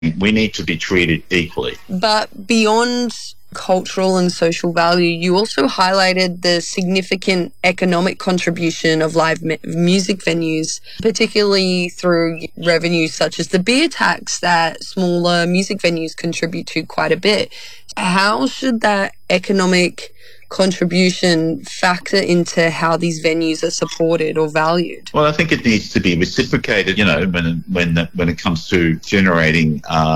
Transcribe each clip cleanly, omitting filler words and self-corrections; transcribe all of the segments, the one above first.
We need to be treated equally. But beyond cultural and social value, you also highlighted the significant economic contribution of live music venues, particularly through revenues such as the beer tax that smaller music venues contribute to quite a bit. How should that economic contribution factor into how these venues are supported or valued? Well, I think it needs to be reciprocated, when it comes to generating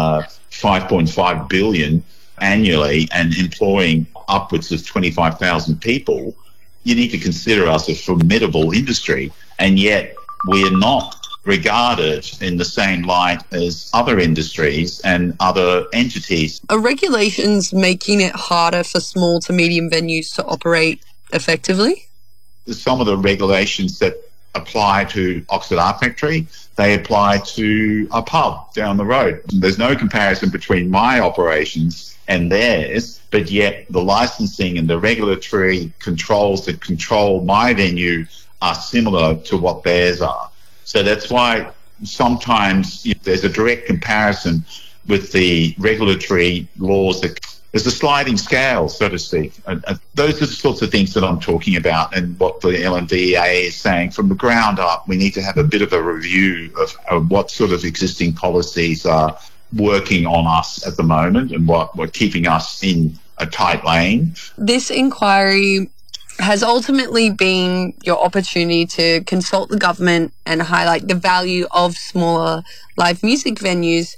5.5 billion annually and employing upwards of 25,000 people. You need to consider us a formidable industry, and yet we are not regarded in the same light as other industries and other entities. Are regulations making it harder for small to medium venues to operate effectively? Some of the regulations that apply to Oxford Art Factory, they apply to a pub down the road. There's no comparison between my operations and theirs, but yet the licensing and the regulatory controls that control my venue are similar to what theirs are. So that's why sometimes there's a direct comparison with the regulatory laws. There's a sliding scale, so to speak. Those are the sorts of things that I'm talking about, and what the LNVEA is saying. From the ground up, we need to have a bit of a review of what sort of existing policies are working on us at the moment and what keeping us in a tight lane. This inquiry has ultimately been your opportunity to consult the government and highlight the value of smaller live music venues.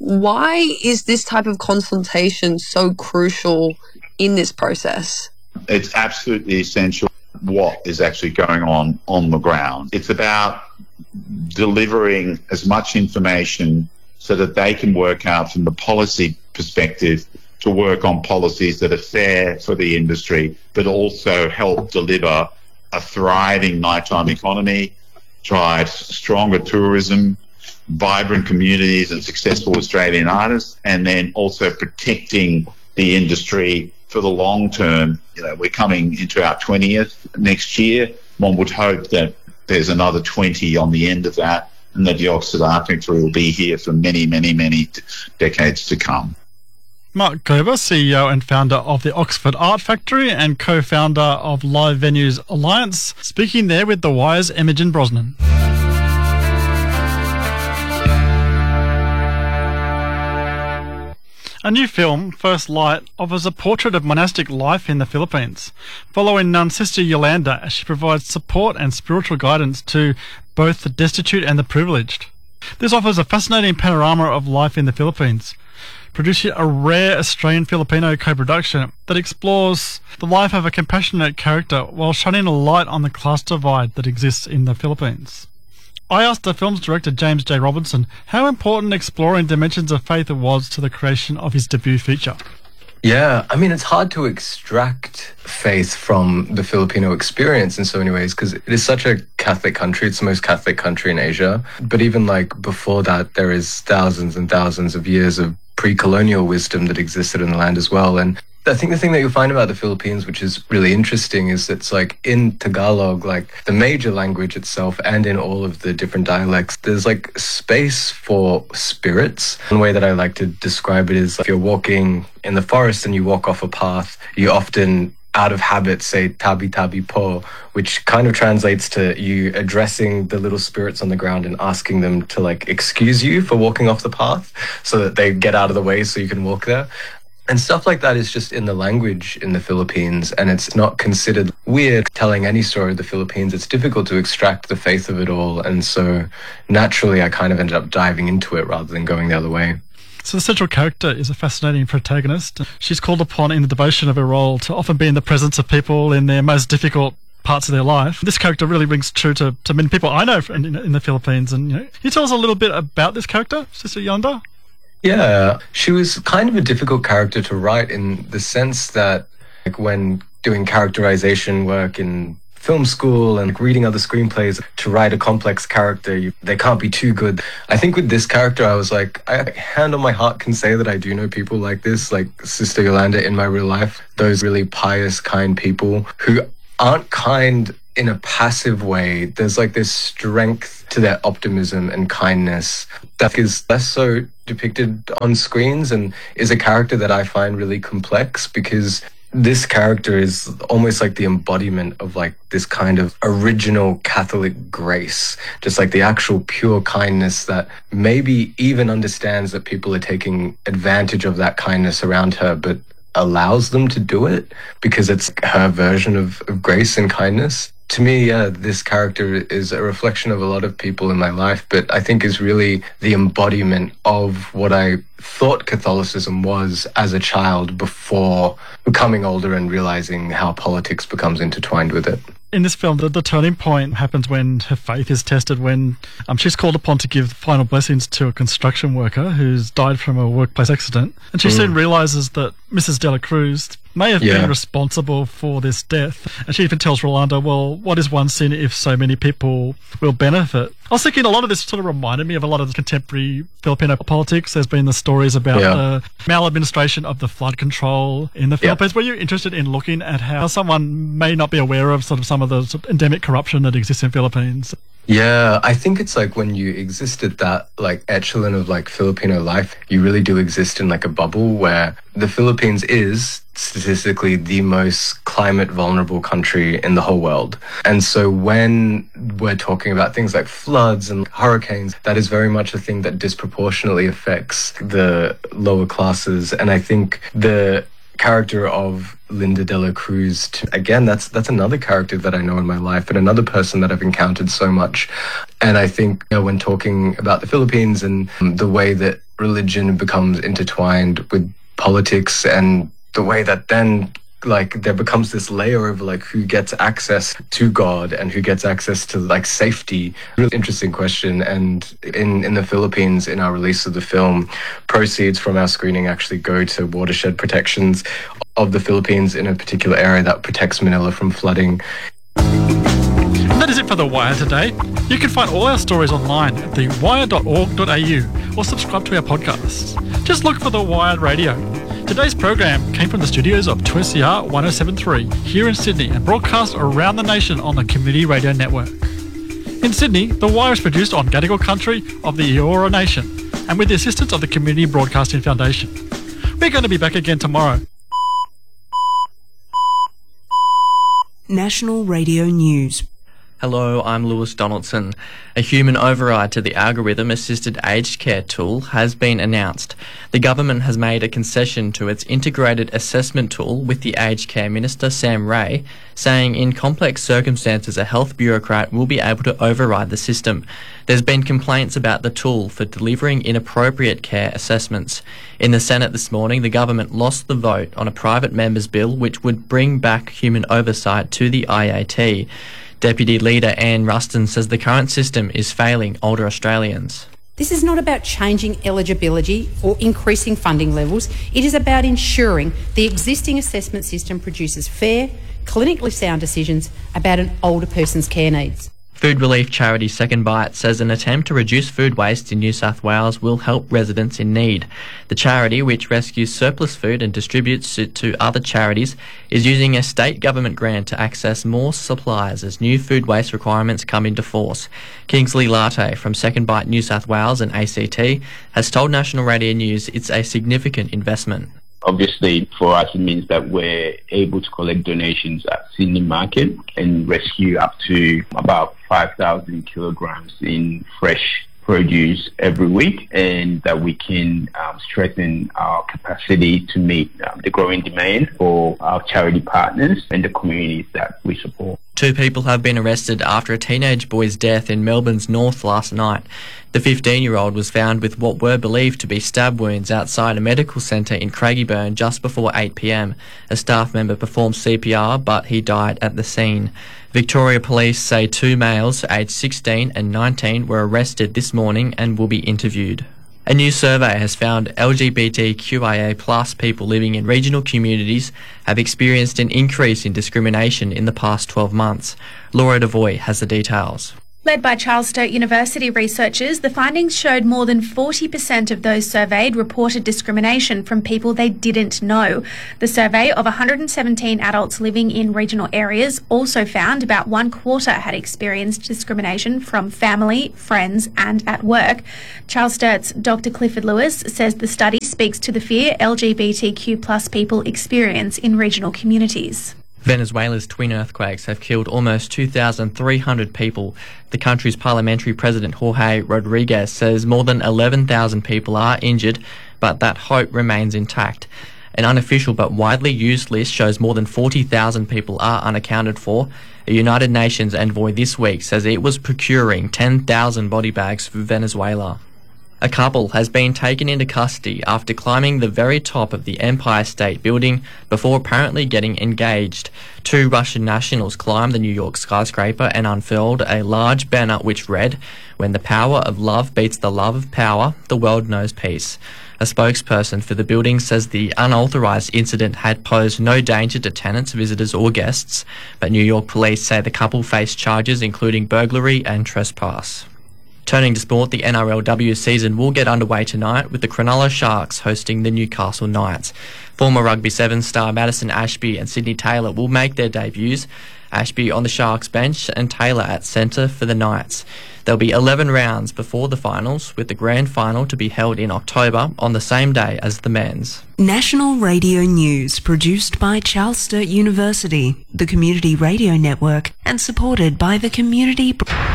Why is this type of consultation so crucial in this process? It's absolutely essential what is actually going on the ground. It's about delivering as much information so that they can work out from the policy perspective to work on policies that are fair for the industry, but also help deliver a thriving nighttime economy, drive stronger tourism, vibrant communities and successful Australian artists, and then also protecting the industry for the long term. We're coming into our 20th next year. One would hope that there's another 20 on the end of that, and that the Oxford Art Factory will be here for many, many, many decades to come. Mark Gerber, CEO and founder of the Oxford Art Factory and co-founder of Live Venues Alliance, speaking there with The Wire's Imogen Brosnan. A new film, First Light, offers a portrait of monastic life in the Philippines, following Nun Sister Yolanda as she provides support and spiritual guidance to both the destitute and the privileged. This offers a fascinating panorama of life in the Philippines, producing a rare Australian-Filipino co-production that explores the life of a compassionate character while shining a light on the class divide that exists in the Philippines. I asked the film's director, James J. Robinson, how important exploring dimensions of faith was to the creation of his debut feature. Yeah, it's hard to extract faith from the Filipino experience in so many ways because it is such a Catholic country. It's the most Catholic country in Asia. But even before that, there is thousands and thousands of years of pre-colonial wisdom that existed in the land as well. And I think the thing that you'll find about the Philippines, which is really interesting, is it's in Tagalog, the major language itself, and in all of the different dialects, there's space for spirits. One way that I like to describe it is if you're walking in the forest and you walk off a path, you often, out of habit, say tabi tabi po, which kind of translates to you addressing the little spirits on the ground and asking them to excuse you for walking off the path so that they get out of the way so you can walk there. And stuff like that is just in the language in the Philippines, and it's not considered weird telling any story of the Philippines. It's difficult to extract the faith of it all, and so naturally I kind of ended up diving into it rather than going the other way. So the central character is a fascinating protagonist. She's called upon in the devotion of her role to often be in the presence of people in their most difficult parts of their life. This character really rings true to many people I know in the Philippines. And can you tell us a little bit about this character, Sister Yolanda? Yeah, she was kind of a difficult character to write in the sense that when doing characterization work in film school and reading other screenplays, to write a complex character, they can't be too good. I think with this character, I was I hand on my heart can say that I do know people like this, like Sister Yolanda in my real life, those really pious, kind people who aren't kind in a passive way, there's like this strength to their optimism and kindness that is less so depicted on screens, and is a character that I find really complex, because this character is almost like the embodiment of like this kind of original Catholic grace, just like the actual pure kindness that maybe even understands that people are taking advantage of that kindness around her, but allows them to do it because it's her version of grace and kindness. To me, this character is a reflection of a lot of people in my life, but I think is really the embodiment of what I thought Catholicism was as a child before becoming older and realizing how politics becomes intertwined with it. In this film, the turning point happens when her faith is tested, when she's called upon to give final blessings to a construction worker who's died from a workplace accident. And she soon realizes that Mrs. De La Cruz may have been responsible for this death. And she even tells Rolando, well, what is one sin if so many people will benefit? I was thinking a lot of this sort of reminded me of a lot of contemporary Filipino politics. There's been the stories about the maladministration of the flood control in the Philippines. Were you interested in looking at how someone may not be aware of sort of some of the sort of endemic corruption that exists in Philippines? Yeah, I think it's like when you exist at that like echelon of like Filipino life, you really do exist in like a bubble where the Philippines is statistically the most climate vulnerable country in the whole world. And so when we're talking about things like floods and hurricanes, that is very much a thing that disproportionately affects the lower classes. And I think the character of Linda De La Cruz, again, that's another character that I know in my life, and another person that I've encountered so much. And I think when talking about the Philippines and the way that religion becomes intertwined with politics, and the way that then like there becomes this layer of like who gets access to God and who gets access to like safety. Really interesting question. And in the Philippines, in our release of the film, proceeds from our screening actually go to watershed protections of the Philippines in a particular area that protects Manila from flooding. And that is it for The Wire today. You can find all our stories online at thewire.org.au or subscribe to our podcasts. Just look for The Wire Radio. Today's program came from the studios of 2SER 107.3 here in Sydney and broadcast around the nation on the Community Radio Network. In Sydney, The Wire is produced on Gadigal country of the Eora Nation and with the assistance of the Community Broadcasting Foundation. We're going to be back again tomorrow. National Radio News. Hello, I'm Lewis Donaldson. A human override to the algorithm-assisted aged care tool has been announced. The government has made a concession to its integrated assessment tool with the Aged Care Minister, Sam Ray, saying in complex circumstances a health bureaucrat will be able to override the system. There's been complaints about the tool for delivering inappropriate care assessments. In the Senate this morning, the government lost the vote on a private member's bill which would bring back human oversight to the IAT. Deputy Leader Anne Ruston says the current system is failing older Australians. This is not about changing eligibility or increasing funding levels. It is about ensuring the existing assessment system produces fair, clinically sound decisions about an older person's care needs. Food relief charity Second Bite says an attempt to reduce food waste in New South Wales will help residents in need. The charity, which rescues surplus food and distributes it to other charities, is using a state government grant to access more supplies as new food waste requirements come into force. Kingsley Latte from Second Bite New South Wales and ACT has told National Radio News it's a significant investment. Obviously, for us, it means that we're able to collect donations at Sydney Market and rescue up to about 5,000 kilograms in fresh produce every week, and that we can strengthen our capacity to meet the growing demand for our charity partners and the communities that we support. 2 people have been arrested after a teenage boy's death in Melbourne's north last night. The 15-year-old was found with what were believed to be stab wounds outside a medical centre in Craigieburn just before 8 p.m. A staff member performed CPR, but he died at the scene. Victoria Police say 2 males aged 16 and 19 were arrested this morning and will be interviewed. A new survey has found LGBTQIA+ people living in regional communities have experienced an increase in discrimination in the past 12 months. Laura Devoy has the details. Led by Charles Sturt University researchers, the findings showed more than 40% of those surveyed reported discrimination from people they didn't know. The survey of 117 adults living in regional areas also found about 1/4 had experienced discrimination from family, friends and at work. Charles Sturt's Dr. Clifford Lewis says the study speaks to the fear LGBTQ+ people experience in regional communities. Venezuela's twin earthquakes have killed almost 2,300 people. The country's parliamentary president, Jorge Rodriguez, says more than 11,000 people are injured, but that hope remains intact. An unofficial but widely used list shows more than 40,000 people are unaccounted for. A United Nations envoy this week says it was procuring 10,000 body bags for Venezuela. A couple has been taken into custody after climbing the very top of the Empire State Building before apparently getting engaged. 2 Russian nationals climbed the New York skyscraper and unfurled a large banner which read, "When the power of love beats the love of power, the world knows peace." A spokesperson for the building says the unauthorised incident had posed no danger to tenants, visitors or guests, but New York police say the couple faced charges including burglary and trespass. Turning to sport, the NRLW season will get underway tonight with the Cronulla Sharks hosting the Newcastle Knights. Former Rugby 7 star Madison Ashby and Sydney Taylor will make their debuts. Ashby on the Sharks bench and Taylor at centre for the Knights. There'll be 11 rounds before the finals, with the grand final to be held in October on the same day as the men's. National Radio News, produced by Charles Sturt University, the Community Radio Network, and supported by the Community...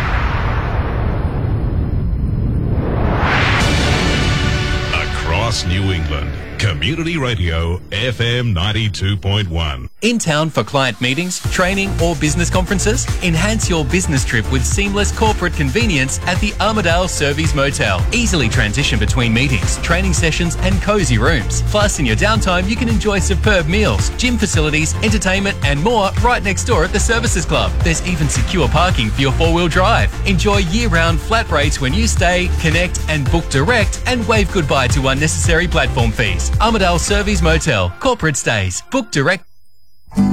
Across New England, Community Radio FM 92.1. In town for client meetings, training or business conferences? Enhance your business trip with seamless corporate convenience at the Armidale Cervies Motel. Easily transition between meetings, training sessions and cosy rooms. Plus, in your downtime, you can enjoy superb meals, gym facilities, entertainment and more right next door at the Services Club. There's even secure parking for your 4-wheel drive. Enjoy year-round flat rates when you stay, connect and book direct, and wave goodbye to unnecessary platform fees. Armidale Cervies Motel. Corporate stays. Book direct.